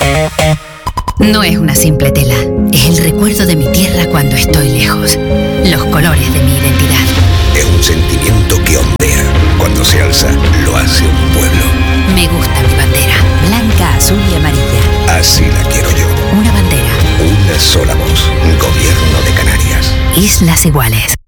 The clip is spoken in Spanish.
No es una simple tela, es el recuerdo de mi tierra cuando estoy lejos. Los colores de mi identidad. Es un sentimiento que ondea. Cuando se alza, lo hace un pueblo. Me gusta mi bandera, blanca, azul y amarilla. Así la quiero yo. Una bandera. Una sola voz. Gobierno de Canarias. Islas Iguales.